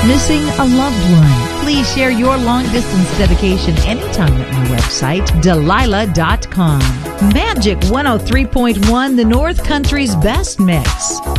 Missing a loved one? Please share your long-distance dedication anytime at my website, Delilah.com. Magic 103.1, the North Country's best mix.